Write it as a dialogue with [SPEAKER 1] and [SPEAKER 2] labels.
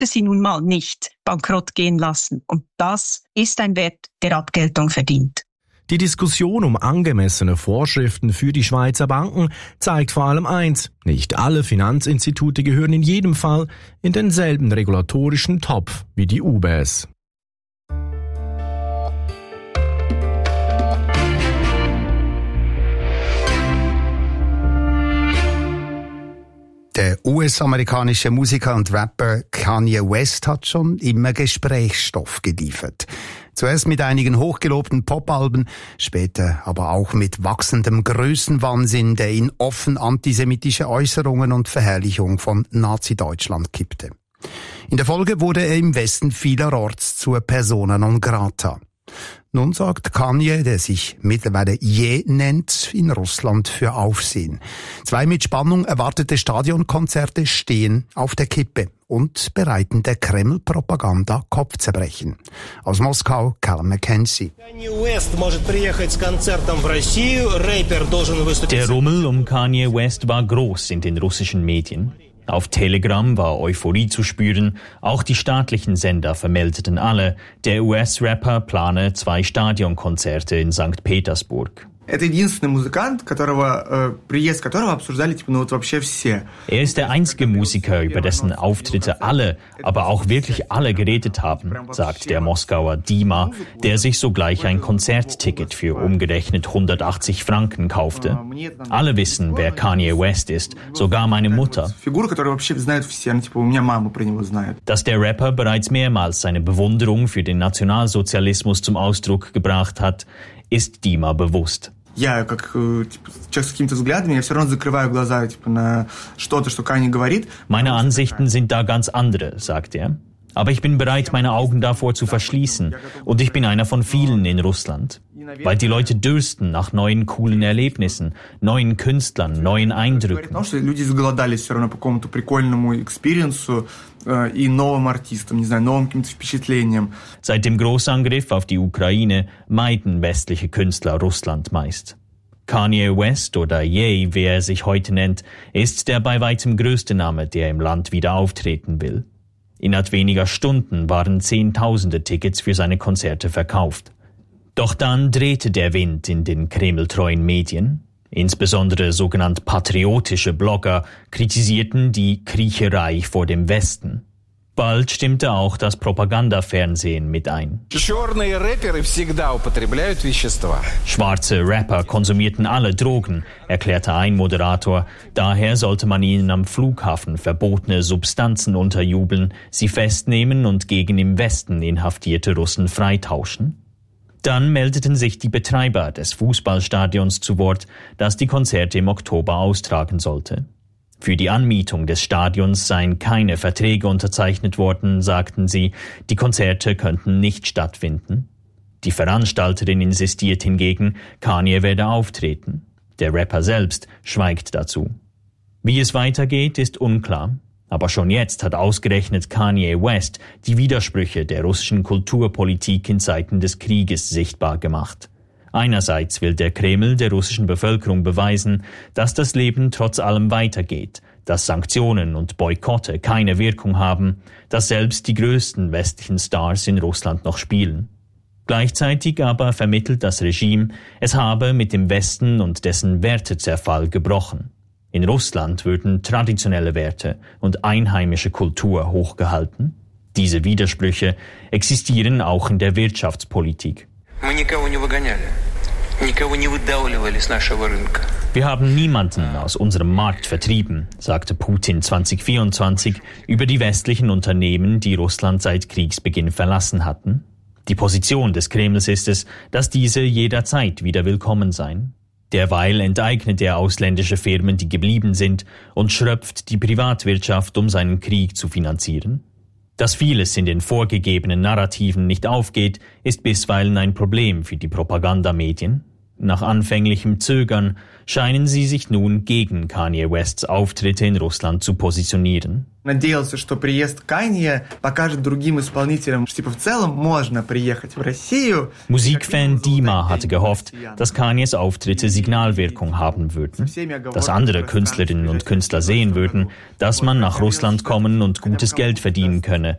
[SPEAKER 1] durfte sie nun mal nicht bankrott gehen lassen. Und das ist ein Wert, der Abgeltung verdient.
[SPEAKER 2] Die Diskussion um angemessene Vorschriften für die Schweizer Banken zeigt vor allem eins: Nicht alle Finanzinstitute gehören in jedem Fall in denselben regulatorischen Topf wie die UBS.
[SPEAKER 3] Der US-amerikanische Musiker und Rapper Kanye West hat schon immer Gesprächsstoff geliefert. Zuerst mit einigen hochgelobten Popalben, später aber auch mit wachsendem Größenwahnsinn, der in offen antisemitische Äußerungen und Verherrlichung von Nazi-Deutschland kippte. In der Folge wurde er im Westen vielerorts zur Persona non grata. Nun sorgt Kanye, der sich mittlerweile Ye nennt, in Russland für Aufsehen. 2 mit Spannung erwartete Stadionkonzerte stehen auf der Kippe und bereiten der Kreml-Propaganda Kopfzerbrechen. Aus Moskau, Callum McKenzie.
[SPEAKER 4] Der Rummel um Kanye West war groß in den russischen Medien. Auf Telegram war Euphorie zu spüren, auch die staatlichen Sender vermeldeten alle, der US-Rapper plane 2 Stadionkonzerte in St. Petersburg.
[SPEAKER 5] Это единственный музыкант, приезд которого обсуждали вообще все.
[SPEAKER 4] Er ist der einzige Musiker, über dessen Auftritte alle, aber auch wirklich alle geredet haben, sagt der Moskauer Dima, der sich sogleich ein Konzertticket für umgerechnet 180 Franken kaufte. Alle wissen, wer Kanye West ist, sogar meine Mutter. Dass der Rapper bereits mehrmals seine Bewunderung für den Nationalsozialismus zum Ausdruck gebracht hat, ist Dima bewusst.
[SPEAKER 5] Я, как человек с какими-то взглядами, я все равно закрываю глаза на что-то, что Kanye говорит.
[SPEAKER 4] Meine Ansichten sind da ganz andere, sagt er. Aber ich bin bereit, meine Augen davor zu verschließen. Und ich bin einer von vielen in Russland. Weil die Leute dürsten nach neuen, coolen Erlebnissen, neuen Künstlern, neuen Eindrücken.
[SPEAKER 5] Потому что люди заголодались все равно по какому-то прикольному экспириенсу и новым артистам, не знаю, новым каким-то впечатлением.
[SPEAKER 4] Seit dem Großangriff auf die Ukraine meiden westliche Künstler Russland meist. Kanye West oder Ye, wie er sich heute nennt, ist der bei weitem größte Name, der im Land wieder auftreten will. Innerhalb weniger Stunden waren Zehntausende Tickets für seine Konzerte verkauft. Doch dann drehte der Wind in den kremltreuen Medien. Insbesondere sogenannt patriotische Blogger kritisierten die Kriecherei vor dem Westen. Bald stimmte auch das Propagandafernsehen mit ein. Schwarze Rapper konsumierten alle Drogen, erklärte ein Moderator. Daher sollte man ihnen am Flughafen verbotene Substanzen unterjubeln, sie festnehmen und gegen im Westen inhaftierte Russen freitauschen. Dann meldeten sich die Betreiber des Fußballstadions zu Wort, das die Konzerte im Oktober austragen sollte. Für die Anmietung des Stadions seien keine Verträge unterzeichnet worden, sagten sie, die Konzerte könnten nicht stattfinden. Die Veranstalterin insistiert hingegen, Kanye werde auftreten. Der Rapper selbst schweigt dazu. Wie es weitergeht, ist unklar. Aber schon jetzt hat ausgerechnet Kanye West die Widersprüche der russischen Kulturpolitik in Zeiten des Krieges sichtbar gemacht. Einerseits will der Kreml der russischen Bevölkerung beweisen, dass das Leben trotz allem weitergeht, dass Sanktionen und Boykotte keine Wirkung haben, dass selbst die größten westlichen Stars in Russland noch spielen. Gleichzeitig aber vermittelt das Regime, es habe mit dem Westen und dessen Wertezerfall gebrochen. In Russland würden traditionelle Werte und einheimische Kultur hochgehalten. Diese Widersprüche existieren auch in der Wirtschaftspolitik. Wir haben niemanden aus unserem Markt vertrieben, sagte Putin 2024 über die westlichen Unternehmen, die Russland seit Kriegsbeginn verlassen hatten. Die Position des Kremls ist es, dass diese jederzeit wieder willkommen seien. Derweil enteignet er ausländische Firmen, die geblieben sind, und schröpft die Privatwirtschaft, um seinen Krieg zu finanzieren. Dass vieles in den vorgegebenen Narrativen nicht aufgeht, ist bisweilen ein Problem für die Propagandamedien. Nach anfänglichem Zögern scheinen sie sich nun gegen Kanye Wests Auftritte in Russland zu positionieren.
[SPEAKER 5] Надеялся, что приезд Kanye покажет другим исполнителям, что в целом можно приехать в Россию.
[SPEAKER 4] Musikfan Dima hatte gehofft, dass Kanyes Auftritte Signalwirkung haben würden, dass andere Künstlerinnen und Künstler sehen würden, dass man nach Russland kommen und gutes Geld verdienen könne,